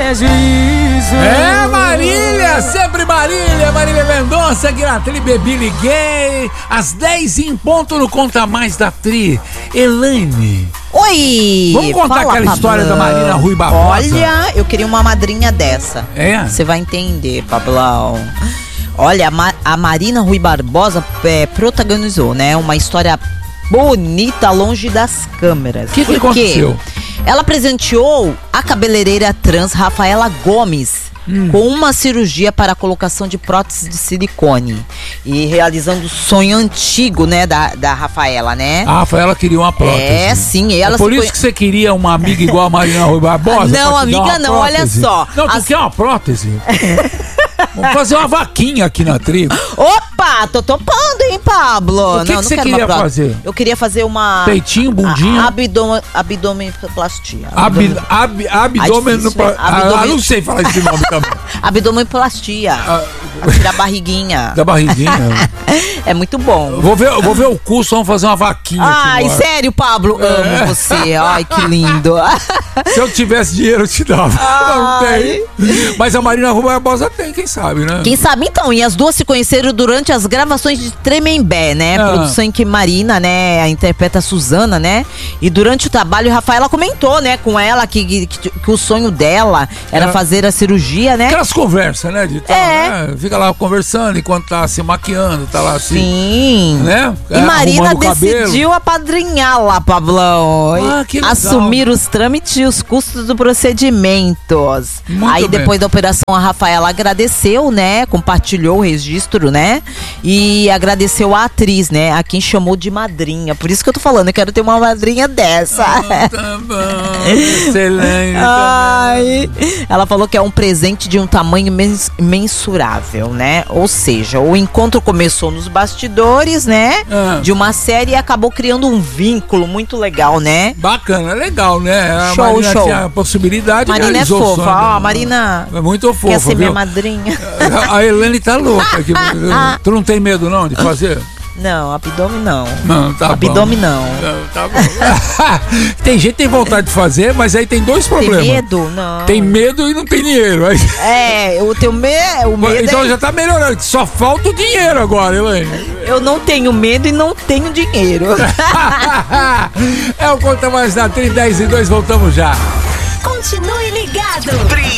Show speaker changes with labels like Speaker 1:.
Speaker 1: prejuízo.
Speaker 2: É, Marília, sempre Marília Mendonça, aqui na Tri Bebi Liguei, às 10 em ponto no Conta Mais da Tri. Elaine.
Speaker 3: Oi!
Speaker 2: Vamos contar aquela história da Marina Rui Barbosa?
Speaker 3: Olha, eu queria uma madrinha dessa.
Speaker 2: É?
Speaker 3: Você vai entender, Pablão. Olha, a Marina Rui Barbosa protagonizou, né? Uma história bonita longe das câmeras.
Speaker 2: O que aconteceu?
Speaker 3: Ela presenteou a cabeleireira trans Rafaela Gomes com uma cirurgia para a colocação de prótese de silicone e realizando o sonho antigo, né, da Rafaela, né?
Speaker 2: A Rafaela queria uma prótese.
Speaker 3: É, sim. Ela
Speaker 2: por isso que você queria uma amiga igual a Marina Rui Barbosa?
Speaker 3: Não, amiga não, olha só.
Speaker 2: Não, tu quer uma prótese? Vamos fazer uma vaquinha aqui na Tri.
Speaker 3: Opa, tô topando, hein, Pablo?
Speaker 2: O que você queria fazer?
Speaker 3: Eu queria fazer uma...
Speaker 2: Peitinho, bundinha?
Speaker 3: Abdominoplastia.
Speaker 2: Não sei falar esse nome também.
Speaker 3: Abdominoplastia. Tirar a barriguinha.
Speaker 2: Da barriguinha.
Speaker 3: É muito bom.
Speaker 2: Vou ver o curso, vamos fazer uma vaquinha.
Speaker 3: Ai, sério, Pablo? Amo você. Ai, que lindo.
Speaker 2: Se eu tivesse dinheiro, eu te dava. Não tem. Mas a Marina Rui Barbosa tem, quem sabe, né?
Speaker 3: Quem sabe então. E as duas se conheceram durante as gravações de Tremembé, né? Produção em que Marina, né, interpreta a Suzana, né? E durante o trabalho, Rafaela comentou, né, com ela que o sonho dela era fazer a cirurgia, né?
Speaker 2: Aquelas conversas, né? Né? Fica lá conversando enquanto tá se maquiando, tá lá assim.
Speaker 3: Sim.
Speaker 2: Né?
Speaker 3: E Marina decidiu apadrinhá-la, Pablão.
Speaker 2: Que legal.
Speaker 3: Assumir os trâmites e os custos dos procedimentos.
Speaker 2: Muito
Speaker 3: Aí
Speaker 2: bem.
Speaker 3: depois da operação, a Rafaela agradeceu, né? Compartilhou o registro, né? E agradeceu a atriz, né? A quem chamou de madrinha. Por isso que eu tô falando, eu quero ter uma madrinha dessa.
Speaker 2: Tá bom. Excelente.
Speaker 3: Ai, ela falou que é um presente de um tamanho mensurável, né? Ou seja, o encontro começou nos bastidores, né? De uma série e acabou criando um vínculo muito legal, né?
Speaker 2: Bacana, legal, né? A
Speaker 3: Show,
Speaker 2: Marina
Speaker 3: show.
Speaker 2: tinha a possibilidade.
Speaker 3: Marina é
Speaker 2: realizou o
Speaker 3: fofa,
Speaker 2: sonho
Speaker 3: ó,
Speaker 2: dela.
Speaker 3: a Marina
Speaker 2: É muito fofa,
Speaker 3: quer ser minha
Speaker 2: viu?
Speaker 3: madrinha.
Speaker 2: A Elaine tá louca aqui. Tu não tem medo não de fazer?
Speaker 3: Não, abdômen não.
Speaker 2: Não, tá
Speaker 3: abdômen
Speaker 2: bom.
Speaker 3: não.
Speaker 2: Tá bom. Tem gente que tem vontade de fazer, mas aí tem dois problemas.
Speaker 3: Tem medo? Não.
Speaker 2: Tem medo e não tem dinheiro. Aí...
Speaker 3: Eu tenho o medo.
Speaker 2: Então já tá melhorando, só falta o dinheiro agora, Elaine.
Speaker 3: Eu não tenho medo e não tenho dinheiro.
Speaker 2: É o Conta Mais na Tri 10 e 2, voltamos já.
Speaker 4: Continue ligado.